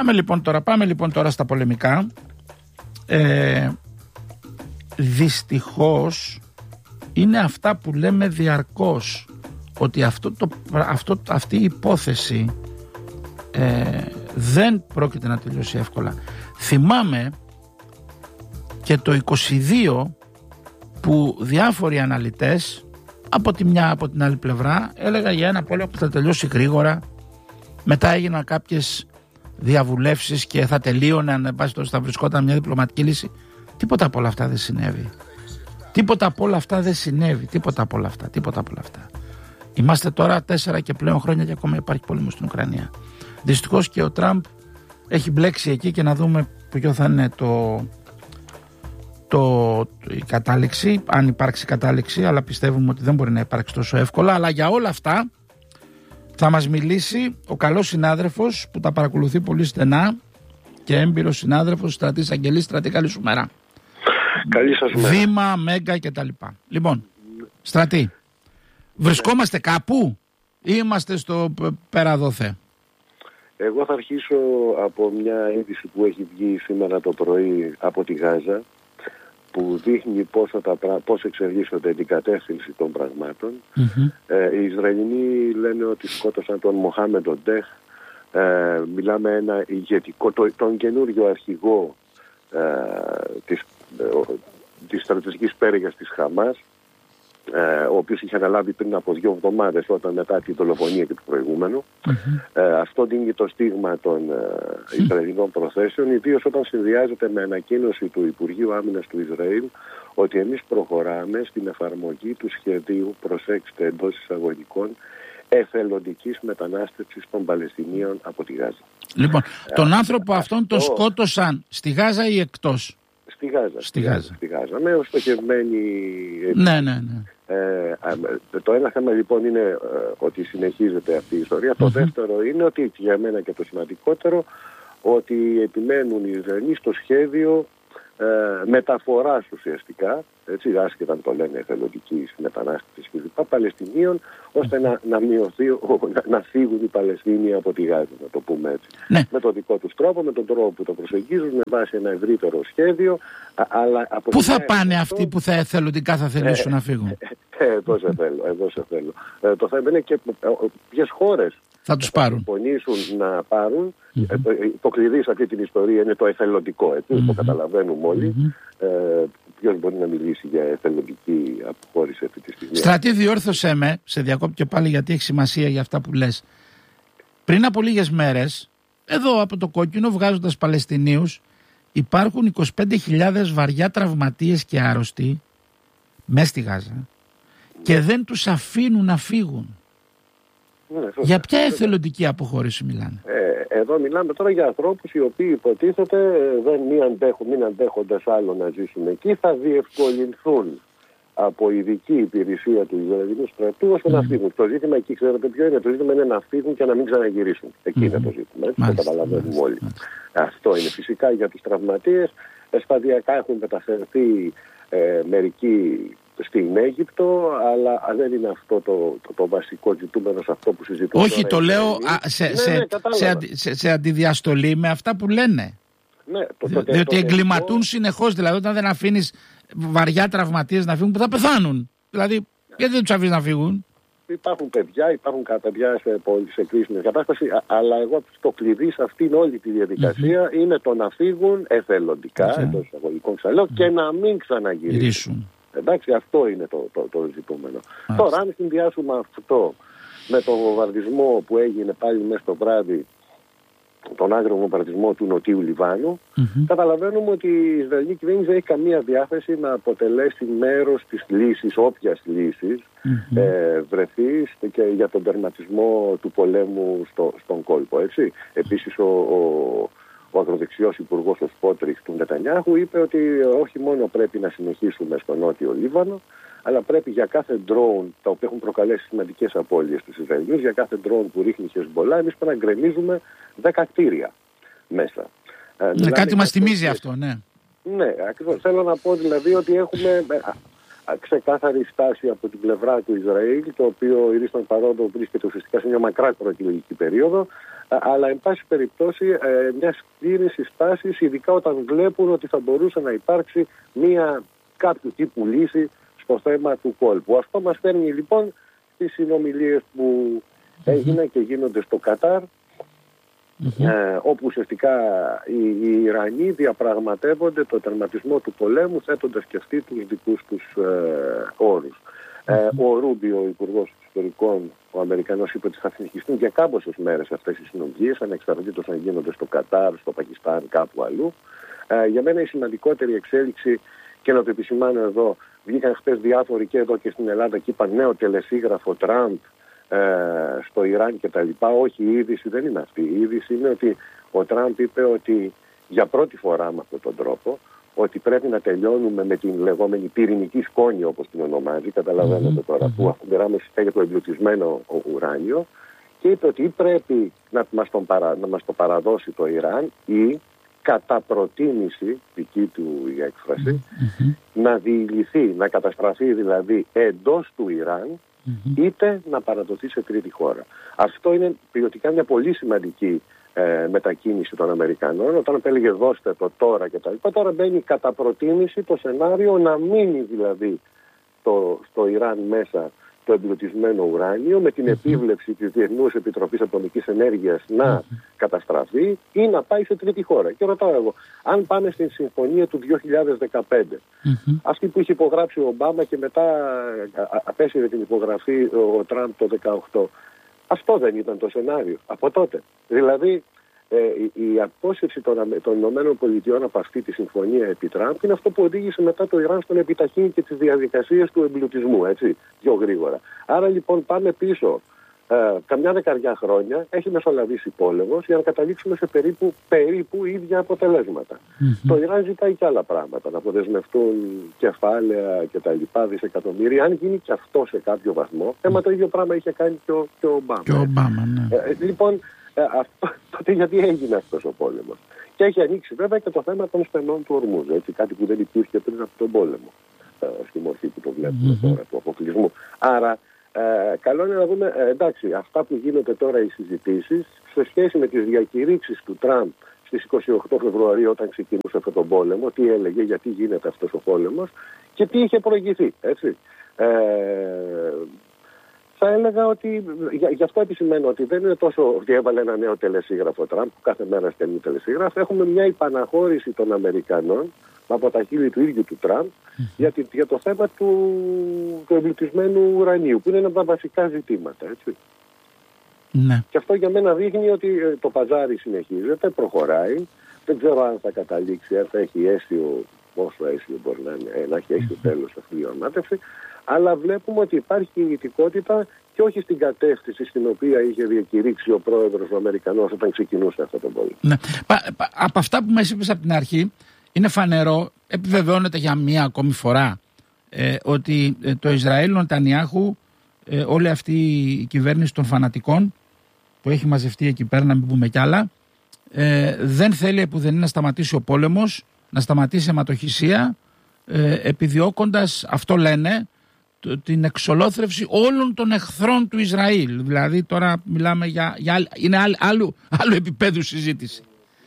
Πάμε λοιπόν τώρα στα πολεμικά. Δυστυχώς είναι αυτά που λέμε διαρκώς, ότι αυτή η υπόθεση δεν πρόκειται να τελειώσει εύκολα. Θυμάμαι και το 22 που διάφοροι αναλυτές από τη μια από την άλλη πλευρά έλεγα για ένα πόλεμο που θα τελειώσει γρήγορα, μετά έγιναν κάποιες διαβουλεύσεις και θα τελείωνε, αν θα βρισκόταν μια διπλωματική λύση. Τίποτα από όλα αυτά δεν συνέβη. Τίποτα από όλα αυτά. Είμαστε τώρα 4 και πλέον χρόνια και ακόμα υπάρχει πόλεμο στην Ουκρανία. Δυστυχώς και ο Τραμπ έχει μπλέξει εκεί, και να δούμε ποιο θα είναι η κατάληξη, αν υπάρξει κατάληξη, αλλά πιστεύουμε ότι δεν μπορεί να υπάρξει τόσο εύκολα. Αλλά για όλα αυτά θα μας μιλήσει ο καλός συνάδελφος που τα παρακολουθεί πολύ στενά και έμπειρος συνάδελφος, Στρατής Αγγελής. Στρατή, καλή σου μέρα. Καλή σας μέρα. Βήμα, Μέγκα και τα λοιπά. Λοιπόν, Στρατή, βρισκόμαστε κάπου ή είμαστε στο πέρα δόθε? Εγώ θα αρχίσω από μια είδηση που έχει βγει σήμερα το πρωί από τη Γάζα, που δείχνει πώς εξελίσσονται την κατεύθυνση των πραγμάτων. Οι Ισραηλινοί λένε ότι σκότωσαν τον Μοχάμεντο Ντέχ. Μιλάμε ένα ηγετικό, τον καινούριο αρχηγό της στρατηγικής πέργας της Χαμάς, ο οποίος είχε αναλάβει πριν από 2 εβδομάδες, όταν μετά την δολοφονία και του προηγούμενου. Αυτό δίνει το στίγμα των Ισραηλινών προθέσεων, ιδίως όταν συνδυάζεται με ανακοίνωση του Υπουργείου Άμυνας του Ισραήλ ότι εμείς προχωράμε στην εφαρμογή του σχεδίου, προσέξτε, εντός εισαγωγικών, εθελοντικής μετανάστευσης των Παλαιστινίων από τη Γάζα. Λοιπόν, τον άνθρωπο αυτόν τον σκότωσαν στη Γάζα ή εκτός? Στη Γάζα. Με στοχευμένη. Ναι. Το ένα θέμα λοιπόν είναι ότι συνεχίζεται αυτή η ιστορία. Το δεύτερο είναι ότι, για μένα και το σημαντικότερο, ότι επιμένουν οι Ισραηλοί στο σχέδιο μεταφοράς ουσιαστικά, έτσι, άσχετα αν το λένε εθελοντική μετανάστευση κλπ, Παλαιστινίων, ώστε να μειωθεί, να φύγουν οι Παλαιστίνοι από τη Γάζα, να το πούμε έτσι. Ναι. Με τον δικό τους τρόπο, με τον τρόπο που το προσεγγίζουν, με βάση ένα ευρύτερο σχέδιο. Αλλά πού θα πάνε αυτοί που θα εθελοντικά θα θελήσουν να φύγουν? Εδώ σε θέλω. Το θέμα είναι και ποιες χώρες θα τους πάρουν. Συμφωνήσουν να πάρουν. Το κλειδί σε αυτή την ιστορία είναι το εθελοντικό, έτσι, το καταλαβαίνουμε όλοι. Ποιος μπορεί να μιλήσει για εθελοντική αποχώρηση αυτή τη στιγμή? Στρατή, διόρθωσέ με, σε διακόπτω και πάλι γιατί έχει σημασία για αυτά που λες. Πριν από λίγες μέρες, εδώ από το κόκκινο, βγάζοντας Παλαιστινίους, υπάρχουν 25.000 βαριά τραυματίες και άρρωστοι μέσα στη Γάζα και δεν τους αφήνουν να φύγουν. Για ποια εθελοντική αποχώρηση μιλάνε? Εδώ μιλάμε τώρα για ανθρώπους οι οποίοι υποτίθεται μην αντέχοντας άλλο να ζήσουν εκεί, θα διευκολυνθούν από ειδική υπηρεσία του Ισραηλινού στρατού ώστε να φύγουν. Το ζήτημα εκεί, ξέρετε ποιο είναι? Το ζήτημα είναι να φύγουν και να μην ξαναγυρίσουν. Εκεί είναι το ζήτημα. Έτσι, το καταλαβαίνουμε όλοι. Αυτό είναι. Φυσικά για τους τραυματίες σταδιακά έχουν μεταφερθεί μερικοί στην Αίγυπτο, αλλά δεν είναι αυτό το βασικό ζητούμενο σε αυτό που συζητούμε. Όχι, το λέω σε αντιδιαστολή με αυτά που λένε. Ναι, διότι εγκληματούν συνεχώς. Δηλαδή, όταν δεν αφήνεις βαριά τραυματίες να φύγουν, που θα πεθάνουν. Δηλαδή, γιατί δεν τους αφήνεις να φύγουν? Υπάρχουν παιδιά σε κρίσιμη κατάσταση, αλλά εγώ το κλειδί σε αυτήν όλη τη διαδικασία είναι το να φύγουν εθελοντικά, εντός εισαγωγικών ξαλέω, και να μην ξαναγυρίσουν. Εντάξει, αυτό είναι το ζητούμενο. Τώρα, αν συνδυάσουμε αυτό με τον βομβαρδισμό που έγινε πάλι μέσα στο βράδυ, τον άγριο βομβαρδισμό του Νοτιού Λιβάνου, καταλαβαίνουμε ότι η Ισραηλινή κυβέρνηση δεν έχει καμία διάθεση να αποτελέσει μέρος της λύσης, όποιας λύσης βρεθεί, και για τον τερματισμό του πολέμου στον κόλπο. Έτσι. Επίσης, ο ακροδεξιός υπουργός, ο Σπότριχ του Νετανιάχου, είπε ότι όχι μόνο πρέπει να συνεχίσουμε στο Νότιο Λίβανο, αλλά πρέπει για κάθε ντρόουν, τα οποία έχουν προκαλέσει σημαντικές απώλειες στους Ισραηλινούς, για κάθε ντρόουν που ρίχνει η Χεσμολά, εμείς πρέπει να γκρεμίζουμε 10 κτίρια μέσα. Κάτι μας θυμίζει αυτό, ναι. Ναι, ακριβώς. Θέλω να πω δηλαδή ότι έχουμε ξεκάθαρη στάση από την πλευρά του Ισραήλ, το οποίο ήρθαν παρόντο βρίσκεται ουσιαστικά σε μια μακρά προεκλογική περίοδο, αλλά εν πάση περιπτώσει μια σκληρή στάση, ειδικά όταν βλέπουν ότι θα μπορούσε να υπάρξει μια κάποιου τύπου λύση στο θέμα του κόλπου. Αυτό μας φέρνει λοιπόν στις συνομιλίες που έγιναν και γίνονται στο Κατάρ, όπου ουσιαστικά οι Ιρανοί διαπραγματεύονται το τερματισμό του πολέμου, θέτοντας και αυτοί τους δικούς τους όρους. Ο Ρούμπιο, ο Υπουργός Εξωτερικών, ο Αμερικανός, είπε ότι θα συνεχιστούν για κάμποσες μέρες αυτές οι συνομιλίες, ανεξαρτήτως αν γίνονται στο Κατάρ, στο Πακιστάν, κάπου αλλού. Για μένα η σημαντικότερη εξέλιξη, και να το επισημάνω εδώ, βγήκαν χτες διάφοροι και εδώ και στην Ελλάδα και είπαν νέο τελεσίγραφο Τραμπ στο Ιράν και τα λοιπά. Όχι, η είδηση δεν είναι αυτή. Η είδηση είναι ότι ο Τραμπ είπε ότι για πρώτη φορά με αυτόν τον τρόπο ότι πρέπει να τελειώνουμε με την λεγόμενη πυρηνική σκόνη, όπως την ονομάζει, καταλαβαίνετε τώρα, που μιλάμε για το εμπλουτισμένο ουράνιο, και είπε ότι ή πρέπει να μας το παραδώσει το Ιράν ή κατά προτίμηση, δική του η έκφραση, να διηλυθεί, να καταστραφεί δηλαδή εντός του Ιράν, είτε να παραδοθεί σε τρίτη χώρα. Αυτό είναι ποιοτικά μια πολύ σημαντική μετακίνηση των Αμερικανών. Όταν έλεγε δώστε το τώρα και τα λοιπά, τώρα μπαίνει κατά προτίμηση το σενάριο να μείνει δηλαδή στο Ιράν μέσα το εμπλουτισμένο ουράνιο, με την επίβλεψη της Διεθνούς Επιτροπής Ατομικής Ενέργειας να καταστραφεί ή να πάει σε τρίτη χώρα. Και ρωτάω εγώ, αν πάμε στην συμφωνία του 2015, αυτή που είχε υπογράψει ο Ομπάμα και μετά απέσυρε την υπογραφή ο Τραμπ το 2018, αυτό δεν ήταν το σενάριο από τότε? Δηλαδή, η απόσυρση των ΗΠΑ από αυτή τη συμφωνία επί Τραμπ είναι αυτό που οδήγησε μετά το Ιράν στον επιταχύνει και τις διαδικασίες του εμπλουτισμού, έτσι, πιο γρήγορα. Άρα λοιπόν πάμε πίσω καμιά δεκαριά χρόνια, έχει μεσολαβήσει πόλεμος για να καταλήξουμε σε περίπου ίδια αποτελέσματα. Το Ιράν ζητάει και άλλα πράγματα, να αποδεσμευτούν κεφάλαια και τα λοιπά, δισεκατομμύρια. Αν γίνει και αυτό σε κάποιο βαθμό, το ίδιο πράγμα είχε κάνει και ο Ομπάμα. Και ο Ομπάμα, ναι. Λοιπόν, τότε γιατί έγινε αυτός ο πόλεμος? Και έχει ανοίξει βέβαια και το θέμα των στενών του Ορμούζ, έτσι, κάτι που δεν υπήρχε πριν από τον πόλεμο, στη μορφή που το βλέπουμε τώρα, του αποκλεισμού. Άρα καλό είναι να δούμε, εντάξει, αυτά που γίνονται τώρα οι συζητήσεις σε σχέση με τις διακηρύξεις του Τραμπ στις 28 Φεβρουαρίου όταν ξεκινούσε αυτόν τον πόλεμο, τι έλεγε, γιατί γίνεται αυτός ο πόλεμος και τι είχε προηγηθεί, έτσι. Θα έλεγα ότι, γι' αυτό επισημαίνω ότι δεν είναι τόσο ότι έβαλε ένα νέο τελεσίγραφο Τραμπ, που κάθε μέρα στέλνει τελεσίγραφο. Έχουμε μια υπαναχώρηση των Αμερικανών από τα χείλη του ίδιου του Τραμπ για το θέμα του εμπλουτισμένου ουρανίου, που είναι ένα από τα βασικά ζητήματα, έτσι. Ναι. Και αυτό για μένα δείχνει ότι το παζάρι συνεχίζεται, προχωράει. Δεν ξέρω αν θα καταλήξει, αν θα έχει αίσιο, πόσο αίσιο μπορεί να έχει αίσιο τέλος αυτή η διαμάτευση. Αλλά βλέπουμε ότι υπάρχει κινητικότητα και όχι στην κατεύθυνση στην οποία είχε διακηρύξει ο πρόεδρος ο Αμερικανός όταν ξεκινούσε αυτό το πόλεμο. Ναι. Από αυτά που μας είπες από την αρχή, είναι φανερό, επιβεβαιώνεται για μία ακόμη φορά ότι το Ισραήλ, ο Νετανιάχου, όλη αυτή η κυβέρνηση των φανατικών που έχει μαζευτεί εκεί πέρα, να μην πούμε κι άλλα, δεν θέλει επουδενή να σταματήσει ο πόλεμος, να σταματήσει αιματοχυσία, επιδιώκοντας, αυτό λένε, την εξολόθρευση όλων των εχθρών του Ισραήλ. Δηλαδή τώρα μιλάμε είναι άλλου επίπεδου συζήτηση.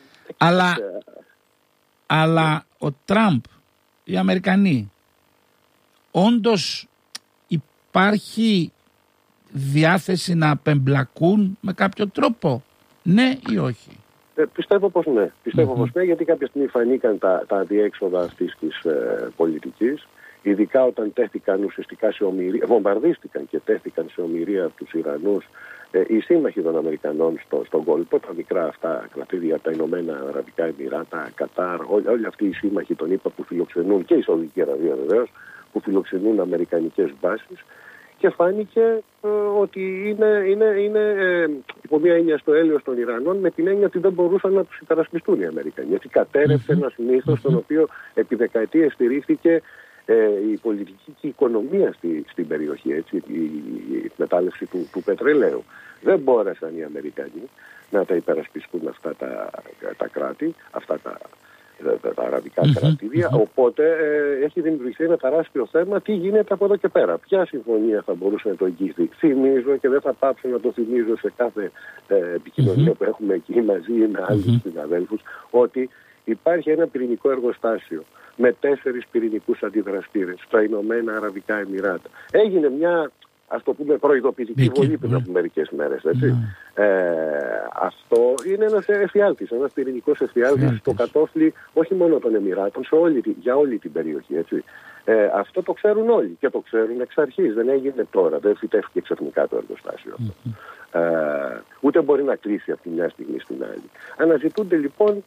Αλλά ο Τραμπ, οι Αμερικανοί, όντως υπάρχει διάθεση να απεμπλακούν με κάποιο τρόπο, ναι ή όχι? Πιστεύω πως ναι. Πως ναι, γιατί κάποια στιγμή φανήκαν τα αδιέξοδα αυτής της πολιτικής. Ειδικά όταν τέθηκαν ουσιαστικά σε ομηρία, βομβαρδίστηκαν και τέθηκαν σε ομηρία από τους Ιρανούς οι σύμμαχοι των Αμερικανών στον κόλπο, τα μικρά αυτά κρατήδια, τα Ηνωμένα Αραβικά Εμιράτα, Κατάρ, όλοι αυτοί οι σύμμαχοι των ΗΠΑ που φιλοξενούν, και η Σαουδική Αραβία βεβαίως, που φιλοξενούν αμερικανικές βάσεις, και φάνηκε ότι είναι υπό μία έννοια στο έλεος των Ιρανών, με την έννοια ότι δεν μπορούσαν να τους υπερασπιστούν οι Αμερικανοί. Έτσι κατέρευσε ένας μύθος στον οποίο επί δεκαετίες στηρίχθηκε η πολιτική και η οικονομία στην περιοχή, έτσι, η εκμετάλλευση του πετρελαίου. Δεν μπόρεσαν οι Αμερικανοί να τα υπερασπιστούν αυτά τα κράτη, αυτά τα αραβικά κρατήδια. Οπότε έχει δημιουργηθεί ένα τεράστιο θέμα τι γίνεται από εδώ και πέρα. Ποια συμφωνία θα μπορούσε να το εγγυηθεί. Θυμίζω και δεν θα πάψω να το θυμίζω σε κάθε επικοινωνία που έχουμε εκεί μαζί με άλλους συναδέλφους, ότι υπάρχει ένα πυρηνικό εργοστάσιο με 4 πυρηνικούς αντιδραστήρες στα Ηνωμένα Αραβικά Εμιράτα. Έγινε μια, ας το πούμε, προειδοποιητική βολή πριν από μερικές μέρες. Αυτό είναι ένας εφιάλτης, ένας πυρηνικός εφιάλτης στο κατόφλι όχι μόνο των Εμιράτων, για όλη την περιοχή. Έτσι. Αυτό το ξέρουν όλοι και το ξέρουν εξ αρχής. Δεν έγινε τώρα, δεν φυτεύτηκε ξαφνικά το εργοστάσιο αυτό. Ούτε μπορεί να κλείσει από τη μια στιγμή στην άλλη. Αναζητούνται λοιπόν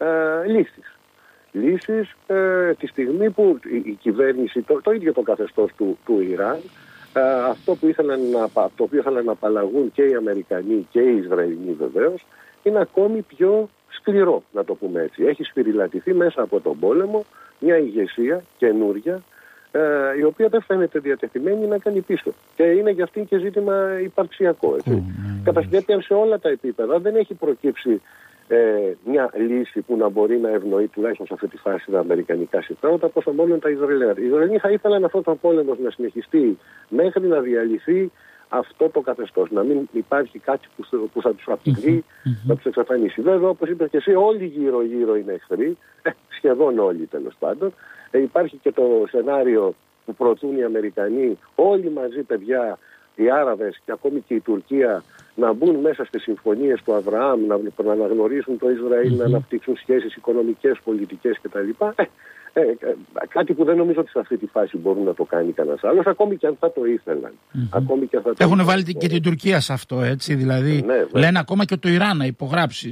λύσεις τη στιγμή που η κυβέρνηση, το ίδιο το καθεστώς του Ιράν, αυτό που το οποίο ήθελαν να απαλλαγούν και οι Αμερικανοί και οι Ισραηλοί βεβαίως, είναι ακόμη πιο σκληρό, να το πούμε έτσι. Έχει σφυριλατηθεί μέσα από τον πόλεμο μια ηγεσία καινούρια, η οποία δεν φαίνεται διατεθειμένη να κάνει πίσω. Και είναι για αυτήν και ζήτημα υπαρξιακό. Κατά συνέπεια, σε όλα τα επίπεδα δεν έχει προκύψει μια λύση που να μπορεί να ευνοεί τουλάχιστον σε αυτή τη φάση τα αμερικανικά συμφέροντα, πόσο μάλλον τα Ισραηλινά. Οι Ισραηλοί θα ήθελαν αυτόν τον πόλεμο να συνεχιστεί μέχρι να διαλυθεί αυτό το καθεστώς. Να μην υπάρχει κάτι που θα τους απειλεί, να τους εξαφανίσει. Βέβαια, όπως είπες και εσύ, όλοι γύρω-γύρω είναι εχθροί, σχεδόν όλοι τέλος πάντων. Υπάρχει και το σενάριο που προωθούν οι Αμερικανοί, όλοι μαζί παιδιά, οι Άραβες και ακόμη και η Τουρκία, να μπουν μέσα στις συμφωνίες του Αβραάμ, να αναγνωρίσουν το Ισραήλ, να αναπτύξουν σχέσεις οικονομικές, πολιτικές κτλ. Κάτι που δεν νομίζω ότι σε αυτή τη φάση μπορούν να το κάνει κανένας άλλος, ακόμη και αν θα το ήθελαν. Έχουν βάλει και την Τουρκία σε αυτό, έτσι, δηλαδή λένε ακόμα και το Ιράν να υπογράψει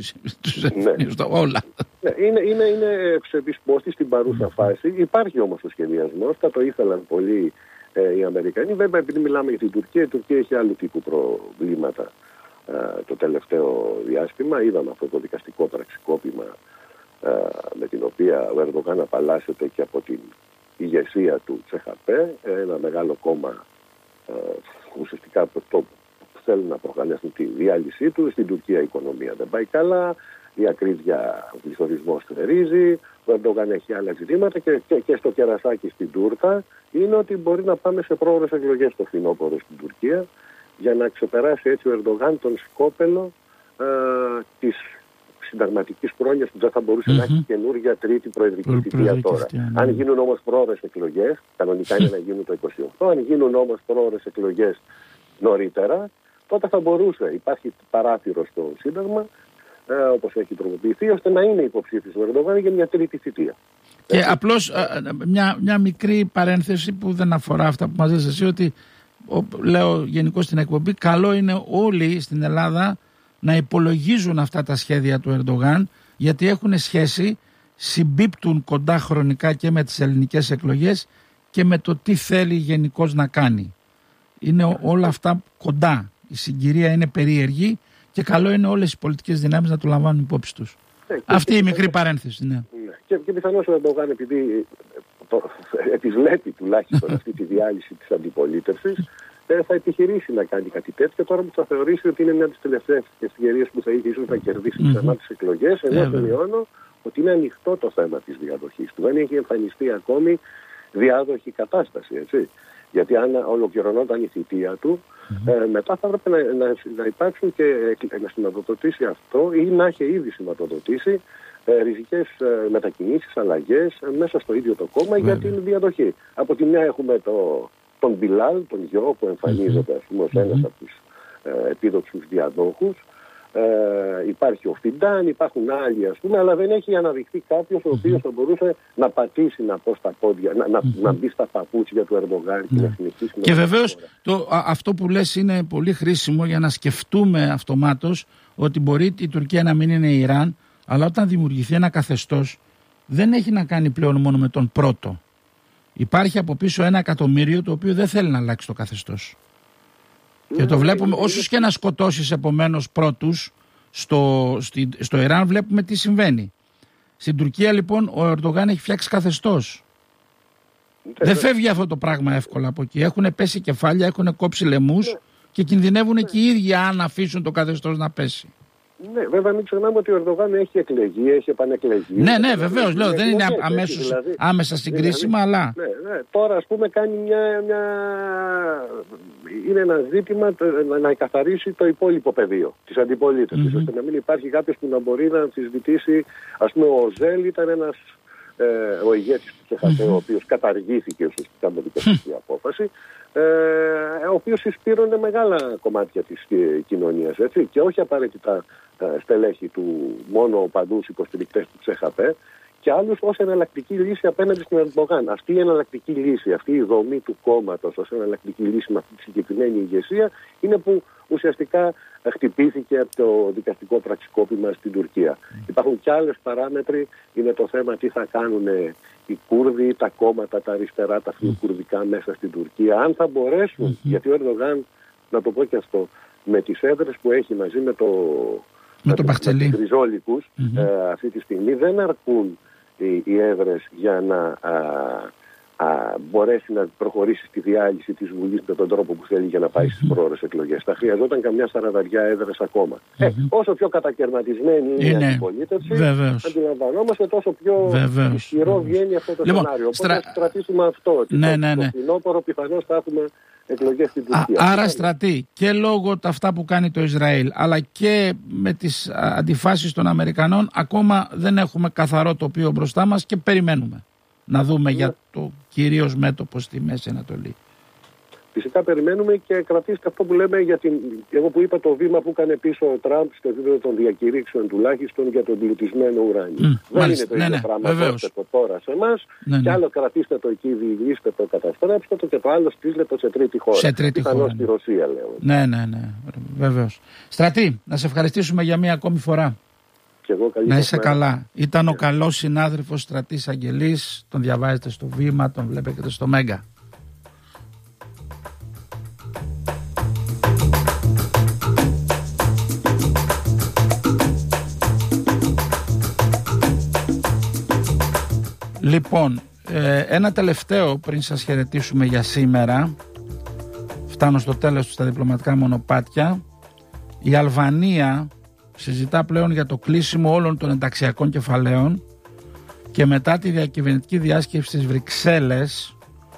όλα. Είναι εξεπισπόστη στην παρούσα φάση. Υπάρχει όμως ο σχεδιασμός, θα το ήθελαν πολύ οι Αμερικανοί. Βέβαια, επειδή μιλάμε για την Τουρκία, η Τουρκία έχει άλλου τύπου προβλήματα το τελευταίο διάστημα. Είδαμε αυτό το δικαστικό πραξικόπημα με την οποία ο Ερντογάν απαλλάσσεται και από την ηγεσία του ΤΣΕΧΑΠΕ, ένα μεγάλο κόμμα ουσιαστικά που θέλουν να προκαλέσουν τη διάλυσή του. Στην Τουρκία η οικονομία δεν πάει καλά, η ακρίβεια, ο πληθωρισμός θερίζει, ο Ερντογάν έχει άλλα ζητήματα και στο κερασάκι στην Τούρκα είναι ότι μπορεί να πάμε σε πρόορες εκλογές το φθινόπωρο στην Τουρκία για να ξεπεράσει έτσι ο Ερντογάν τον σκόπελο της συνταγματικής πρόνοιας που δεν θα μπορούσε να έχει καινούργια τρίτη προεδρική θητεία τώρα. Αν γίνουν όμως πρόορες εκλογές, κανονικά είναι να γίνουν το 28, αν γίνουν όμως πρόορες εκλογές νωρίτερα, τότε θα μπορούσε. Υπάρχει παράθυρο στο Σύνταγμα, όπως έχει τροποποιηθεί, ώστε να είναι υποψήφιος ο Ερντογάν για μια τρίτη θητεία. Και απλώς μια μικρή παρένθεση που δεν αφορά αυτά που μας λες εσύ, ότι λέω γενικώς στην εκπομπή, καλό είναι όλοι στην Ελλάδα να υπολογίζουν αυτά τα σχέδια του Ερντογάν, γιατί έχουν σχέση, συμπίπτουν κοντά χρονικά και με τις ελληνικές εκλογές και με το τι θέλει γενικώς να κάνει. Είναι όλα αυτά κοντά. Η συγκυρία είναι περίεργη και καλό είναι όλες οι πολιτικές δυνάμεις να το λαμβάνουν υπόψη τους. Αυτή η μικρή παρένθεση. Ναι. Και πιθανώς ο Ερντογάν, επειδή επιβλέπει τουλάχιστον αυτή τη διάλυση της αντιπολίτευσης, θα επιχειρήσει να κάνει κάτι τέτοιο τώρα που θα θεωρήσει ότι είναι μια από τις τελευταίες ευκαιρίες που θα είχε ίσως να κερδίσει ξανά τις εκλογές, ενώ σημειώνω ότι είναι ανοιχτό το θέμα της διαδοχής του. Δεν έχει εμφανιστεί ακόμη διάδοχη κατάσταση, έτσι. Γιατί αν ολοκληρωνόταν η θητεία του, μετά θα έπρεπε να υπάρξουν και να σηματοδοτήσει αυτό ή να έχει ήδη σηματοδοτήσει ριζικές μετακινήσεις, αλλαγές μέσα στο ίδιο το κόμμα για την διαδοχή. Από τη μια έχουμε τον Μπιλάλ, τον γιο που εμφανίζεται ας πούμε, ως ένας από τους επίδοξους διαδόχους. Υπάρχει ο Φιντάν, υπάρχουν άλλοι ας πούμε, αλλά δεν έχει αναδειχθεί κάποιος ο οποίος θα μπορούσε να πατήσει στα πόδια, να μπει στα παπούτσια του Ερντογάν και να συνεχίσει. Και βεβαίως αυτό που λες είναι πολύ χρήσιμο για να σκεφτούμε αυτομάτως ότι μπορεί η Τουρκία να μην είναι Ιράν, αλλά όταν δημιουργηθεί ένα καθεστώς δεν έχει να κάνει πλέον μόνο με τον πρώτο. Υπάρχει από πίσω 1 εκατομμύριο το οποίο δεν θέλει να αλλάξει το καθεστώς. Και το βλέπουμε, όσους και να σκοτώσεις επομένως πρώτους στο Ιράν, βλέπουμε τι συμβαίνει. Στην Τουρκία λοιπόν ο Ερντογάν έχει φτιάξει καθεστώς. Δεν φεύγει αυτό το πράγμα εύκολα από εκεί. Έχουν πέσει κεφάλια, έχουν κόψει λαιμούς και κινδυνεύουν και οι ίδιοι αν αφήσουν το καθεστώς να πέσει. Ναι, βέβαια μην ξεχνάμε ότι ο Ερντογάν έχει εκλεγεί, έχει επανεκλεγεί. Ναι, βεβαίως, λέω, δεν είναι αμέσως, δηλαδή, άμεσα συγκρίσιμα, αλλά... Ναι. Τώρα, ας πούμε, κάνει είναι ένα ζήτημα να εκαθαρίσει το υπόλοιπο πεδίο της αντιπολίτευσης, ώστε να μην υπάρχει κάποιος που να μπορεί να αμφισβητήσει. Ας πούμε, ο Ζέλ ήταν ένας, ο ηγέτης του ΚΕΧΑΤΕ, ο οποίος καταργήθηκε ουσιαστικά με δικαστική απόφαση, ο οποίος συσπήρωνε μεγάλα κομμάτια της κοινωνίας, έτσι, και όχι απαραίτητα στελέχη του, μόνο παντούς υποστηρικτές του ΤΣΕΧΑΠΕ, και άλλους ως εναλλακτική λύση απέναντι στην Ερντογάν. Αυτή η εναλλακτική λύση, αυτή η δομή του κόμματος ως εναλλακτική λύση με αυτή τη συγκεκριμένη ηγεσία, είναι που ουσιαστικά χτυπήθηκε από το δικαστικό πραξικόπημα στην Τουρκία. Υπάρχουν και άλλες παράμετροι, είναι το θέμα τι θα κάνουν οι Κούρδοι, τα κόμματα, τα αριστερά, τα φιλοκουρδικά μέσα στην Τουρκία, αν θα μπορέσουν, γιατί ο Ερντογάν, να το πω και αυτό, με τις έδρες που έχει μαζί με τους Ριζόλικους, αυτή τη στιγμή δεν αρκούν οι έδρες για να μπορέσει να προχωρήσει στη διάλυση της Βουλής με τον τρόπο που θέλει για να πάει στις πρόορες εκλογές. Θα χρειαζόταν καμιά 40 έδρες ακόμα. Όσο πιο κατακαιρματισμένη είναι η αντιπολίτευση, αντιλαμβανόμαστε, τόσο πιο ισχυρό βγαίνει αυτό το σενάριο. Οπότε θα κρατήσουμε αυτό. Το φθινόπωρο πιθανώς θα έχουμε εκλογές στην Τουρκία. Άρα, Στρατή, και λόγω αυτά που κάνει το Ισραήλ, αλλά και με τις αντιφάσεις των Αμερικανών, ακόμα δεν έχουμε καθαρό τοπίο μπροστά μας και περιμένουμε να δούμε για το κυρίως μέτωπο στη Μέση Ανατολή. Φυσικά περιμένουμε, και κρατήστε αυτό που λέμε εγώ που είπα, το βήμα που έκανε πίσω ο Τραμπ στο επίπεδο των διακηρύξεων τουλάχιστον για τον εμπλουτισμένο ουράνιο. Δεν είναι το ίδιο πράγμα το τώρα σε εμάς. Και άλλο κρατήστε το εκεί, διηγήστε το, καταστρέψτε το, και το άλλο στείλτε το σε τρίτη χώρα. Σε τρίτη χώρα. Στη Ρωσία, λέω. Ναι. Βεβαίως. Στρατή, να σε ευχαριστήσουμε για μία ακόμη φορά. Να είσαι καλά. Ήταν ο καλός συνάδελφος Στρατής Αγγελής. Τον διαβάζετε στο Βήμα, τον βλέπετε στο Μέγκα. Λοιπόν, ένα τελευταίο πριν σας χαιρετήσουμε για σήμερα. Φτάνω στο τέλος στα διπλωματικά μονοπάτια. Η Αλβανία συζητά πλέον για το κλείσιμο όλων των ενταξιακών κεφαλαίων, και μετά τη διακυβερνητική διάσκεψη στις Βρυξέλλες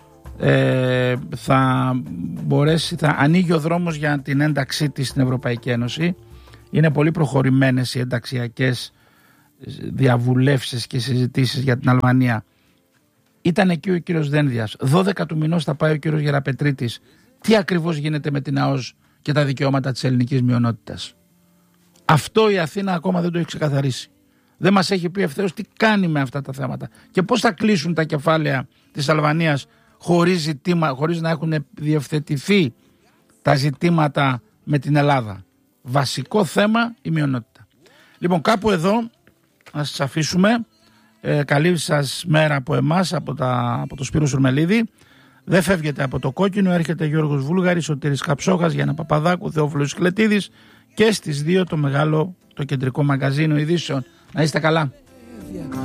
θα ανοίγει ο δρόμος για την ένταξή της στην Ευρωπαϊκή Ένωση. Είναι πολύ προχωρημένες οι ενταξιακές διαβουλεύσεις και συζητήσεις για την Αλβανία. Ήταν εκεί ο κύριος Δένδιας. 12 του μηνός θα πάει ο κύριος Γεραπετρίτης. Τι ακριβώς γίνεται με την ΑΟΣ και τα δικαιώματα της ελληνικής μειονότητας? Αυτό η Αθήνα ακόμα δεν το έχει ξεκαθαρίσει. Δεν μας έχει πει ευθέως τι κάνει με αυτά τα θέματα και πώς θα κλείσουν τα κεφάλαια της Αλβανίας χωρίς να έχουν διευθετηθεί τα ζητήματα με την Ελλάδα. Βασικό θέμα η μειονότητα. Λοιπόν, κάπου εδώ να σας αφήσουμε. Καλή σας μέρα από εμάς, από το Σπύρο Σουρμελίδη. Δεν φεύγετε από το κόκκινο, έρχεται Γιώργος Βούλγαρης, Σωτήρης Καψόχας, Γιάννα Παπαδάκου, Θεόφιλος Κλετίδης, και στις 2 το κεντρικό μαγκαζίνο ειδήσεων. Να είστε καλά.